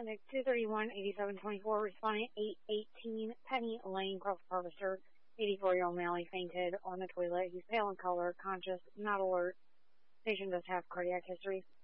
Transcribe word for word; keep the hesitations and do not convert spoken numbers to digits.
Paramedic two thirty-one eighty-seven twenty-four, responding eight eighteen Penny Lane, Crawford Harvester. eighty-four-year-old male, he fainted on the toilet. He's pale in color, conscious, not alert. Patient does have cardiac history.